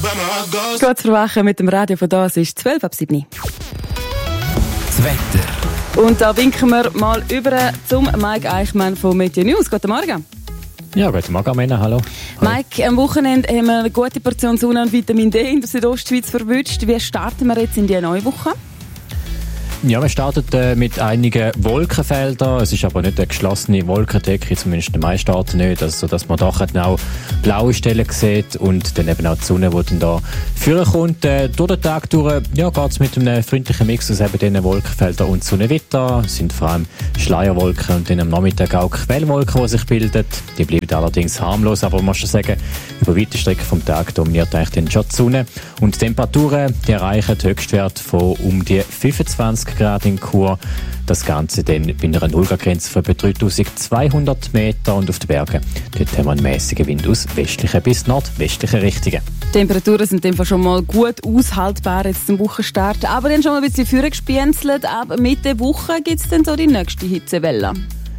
Kurz verwachen mit dem Radio von da, es ist 12 ab 7. Das Wetter. Und da winken wir mal über zum Mike Eichmann von Meteo News. Guten Morgen. Ja, guten Morgen, Männer, hallo. Mike, am Wochenende haben wir eine gute Portion Sonne und Vitamin D in der Südostschweiz verwünscht. Wie starten wir jetzt in die neue Woche? Ja, wir starten mit einigen Wolkenfeldern. Es ist aber nicht eine geschlossene Wolkendecke, zumindest der Mai startet nicht, also dass man da auch blaue Stellen sieht und dann eben auch die Sonne, die dann da vorkommt. Durch den Tag durch, ja, geht es mit einem freundlichen Mix aus eben diesen Wolkenfeldern und Sonnenwetter. Es sind vor allem Schleierwolken und dann am Nachmittag auch Quellwolken, die sich bilden. Die bleiben allerdings harmlos, aber man muss schon sagen, über weite Strecken vom Tag dominiert eigentlich dann schon die Sonne. Und die Temperaturen, die erreichen den Höchstwert von um die 25 Grad in Chur. Das Ganze dann bei einer Nullgrenze von etwa 3200 Meter und auf den Bergen. Dort haben wir einen mäßigen Wind aus westlichen bis nordwestlichen Richtungen. Die Temperaturen sind in dem Fall schon mal gut aushaltbar jetzt zum Wochenstart. Aber dann schon mal ein bisschen vorgespienzelt. Ab Mitte Woche gibt es dann so die nächste Hitzewelle.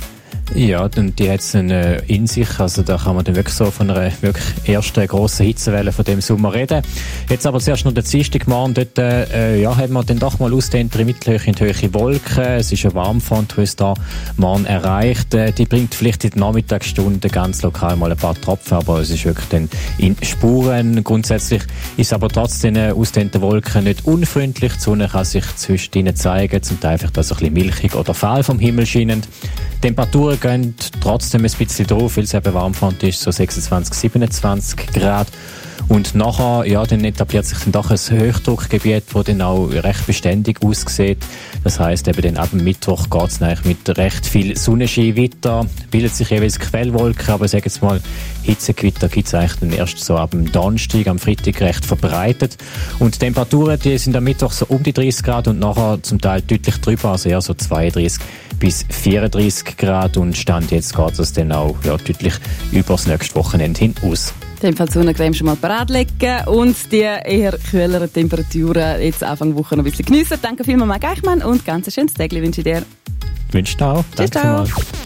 Ja, und die hat es in sich, also da kann man dann wirklich so von einer wirklich ersten grossen Hitzewelle von dem Sommer reden. Jetzt aber zuerst noch der Dienstagmorgen, dort haben wir dann doch mal ausdehntere Mittelhöhe und hohe Wolken. Es ist eine Warmfront, die uns da morgen erreicht. Die bringt vielleicht in den Nachmittagsstunden ganz lokal mal ein paar Tropfen, aber es ist wirklich dann in Spuren. Grundsätzlich ist aber trotz den ausdehnten Wolken nicht unfreundlich. Die Sonne kann sich zwischen ihnen zeigen, zum Teil vielleicht auch so ein bisschen milchig oder fahl vom Himmel scheinend. Temperaturen gehen trotzdem ein bisschen drauf, weil es eben Warmfront ist, so 26, 27 Grad. Und nachher, ja, dann etabliert sich dann doch ein Hochdruckgebiet, das dann auch recht beständig aussieht. Das heisst, eben dann ab dem Mittwoch geht es eigentlich mit recht viel Sonnenschein weiter. Bildet sich jeweils Quellwolken, aber sagen wir mal, Hitzegewitter gibt es eigentlich dann erst so ab dem Donnerstag, am Freitag recht verbreitet. Und die Temperaturen, die sind am Mittwoch so um die 30 Grad und nachher zum Teil deutlich drüber, also eher so 32 bis 34 Grad. Und Stand jetzt geht es dann auch deutlich über das nächste Wochenende hinaus. In dem Fall die Sonnencreme schon mal parat legen und die eher kühleren Temperaturen jetzt Anfang der Woche noch ein bisschen geniessen. Danke vielmals, Mike Eichmann, und ganz ein schönes Tag wünsche ich dir. Wünsche dir auch. Tschüss, Danke vielmals.